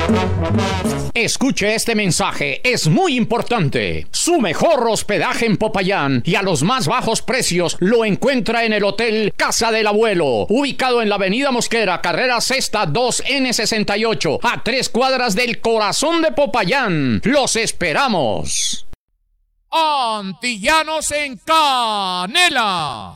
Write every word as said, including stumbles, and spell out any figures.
Escuche este mensaje, es muy importante. Su mejor hospedaje en Popayán y a los más bajos precios lo encuentra en el Hotel Casa del Abuelo, ubicado en la Avenida Mosquera, carrera sexta dos N sesenta y ocho, a tres cuadras del corazón de Popayán. ¡Los esperamos! Antillanos en Canela.